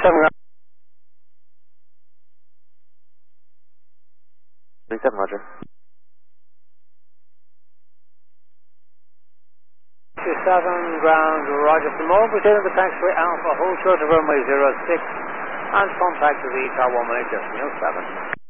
ground. 37, roger. 27 ground, roger. From all proceeding to taxiway Alpha, hold short of runway 06 and contact with the car 1 minute, just 7.